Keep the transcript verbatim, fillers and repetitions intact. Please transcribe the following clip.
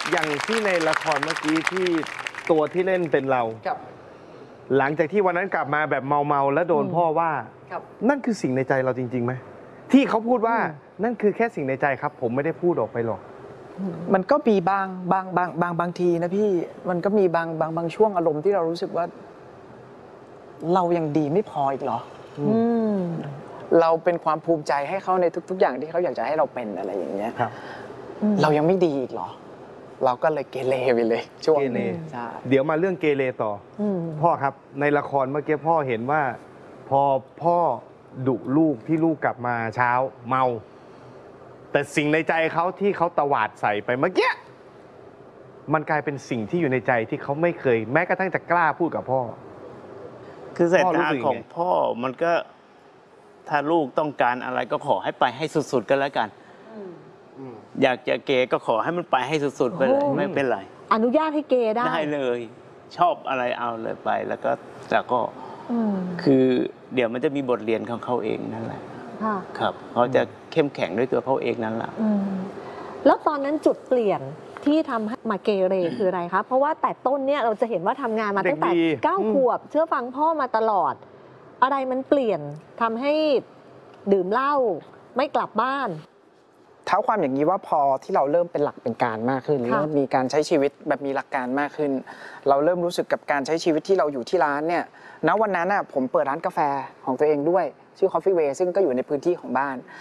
อย่างที่ในละครเมื่อกี้ที่ตัวที่เล่นเป็นเราครับหลังจากที่วันนั้นกลับมาแบบเมาเมาแล้วโดนพ่อว่านั่นคือสิ่งในใจเราจริงๆไหมที่เขาพูดว่านั่นคือแค่สิ่งในใจครับผมไม่ได้พูดออกไปหรอกมันก็มีบางบางบางบางบางทีนะพี่มันก็มีบางบางบางช่วงอารมณ์ที่เรารู้สึกว่า เรายังดีไม่พออีกเหรอเราเป็นความภูมิใจให้เขาในทุกๆอย่างที่เขาอยากจะให้เราเป็นอะไรอย่างเงี้ยเรายังไม่ดีอีกเหรอเราก็เลยเกเรไปเลยช่วงนี้ใช่เดี๋ยวมาเรื่องเกเรต่อพ่อครับในละครเมื่อกี้พ่อเห็นว่า พอพ่อดุลูกที่ลูกกลับมาเช้าเมาแต่สิ่งในใจเขาที่เขาตวาดใส่ไปเมื่อกี้มันกลายเป็นสิ่งที่อยู่ในใจที่เขาไม่เคยแม้กระทั่งจะกล้าพูดกับพ่อคือสายตาของพ่อมันก็ถ้าลูกต้องการอะไรก็ขอให้ไปให้สุดๆก็แล้วกันอยากจะเกย์ก็ขอให้มันไปให้สุดๆไปเลยไม่เป็นไรอนุญาตให้เกย์ได้ได้เลยชอบอะไรเอาเลยไปแล้วก็แต่ก็คือเดี๋ยวมันจะมีบทเรียนของเขาเองนั่นแหละครับเขาจะเข้มแข็งด้วยตัวเขาเองนั่นแหละแล้วตอนนั้นจุดเปลี่ยนที่ทำให้มาเกเรคืออะไรครับเพราะว่าแต่ต้นเนี่ยเราจะเห็นว่าทำงานมาตั้งแต่เก้าขวบเชื่อฟังพ่อมาตลอดอะไรมันเปลี่ยนทำให้ดื่มเหล้าไม่กลับบ้านเท้าความอย่างนี้ว่าพอที่เราเริ่มเป็นหลักเป็นการมากขึ้นเริ่มมีการใช้ชีวิตแบบมีหลักการมากขึ้นเราเริ่มรู้สึกกับการใช้ชีวิตที่เราอยู่ที่ร้านเนี่ยณวันนั้นน่ะผมเปิดร้านกาแฟของตัวเองด้วยชื่อ Coffee Way ซึ่งก็อยู่ในพื้นที่ของบ้าน